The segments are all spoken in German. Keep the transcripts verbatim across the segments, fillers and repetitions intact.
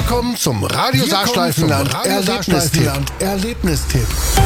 kommen zum Radio Saarschleifenland Erlebnistipp. Erlebnistipp.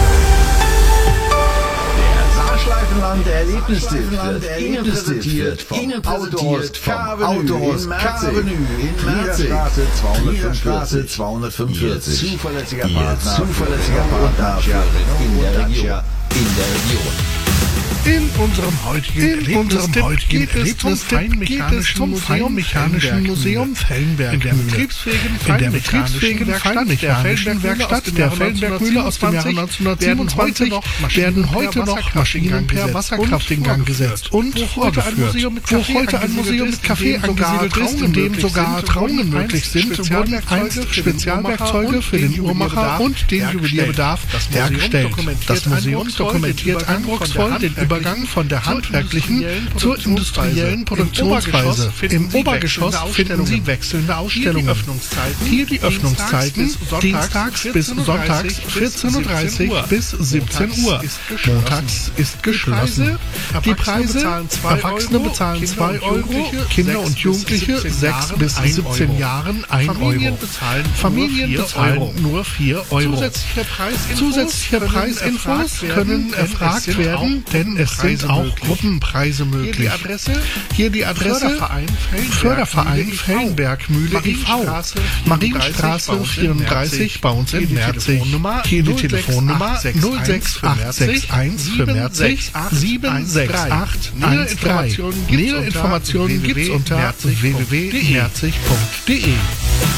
Saarschleifenland Erlebnistipp wird Ihnen präsentiert vom Autohaus Autohaus Avenue in Merzig, Straße zweihundertfünfundvierzig. Ihr zuverlässiger Partner in der Region. In der Region. In unserem heutigen In unserem heutigen geht es zum Feinmechanischen Museum, Mechanischen Museum Fellenberg. In der betriebsfähigen Feinmechanischen Werkstatt der Fellenberg-Mühle aus dem Jahre neunzehnhundertsiebenundzwanzig werden heute noch Maschinen per Wasserkraft in Gang gesetzt und vorgeführt. Wo heute ein Museum mit Café angesiedelt ist, in dem sogar Trauungen möglich sind, wurden einst Spezialwerkzeuge für den Uhrmacher und den Juwelierbedarf hergestellt. Das Museum dokumentiert eindrucksvoll den Übergang von der handwerklichen zur industriellen Produktionsweise. Im Obergeschoss finden Sie wechselnde Ausstellungen. Hier die Öffnungszeiten: dienstags bis sonntags vierzehn Uhr dreißig bis siebzehn Uhr. Montags ist geschlossen. Die Preise: Erwachsene bezahlen zwei Euro, Kinder und Jugendliche sechs bis siebzehn Jahren ein Euro. Familien bezahlen nur vier Euro. Zusätzliche Preisinfos können erfragt werden, denn es sind auch Gruppenpreise möglich. Hier die Adresse: Förderverein Fellenberg-Mühle e V, Marienstraße vierunddreißig bei uns in Merzig. Hier die Telefonnummer null sechs acht sechs eins für Merzig sieben sechs acht eins drei. Nähere Informationen gibt's unter w w w punkt merzig punkt de.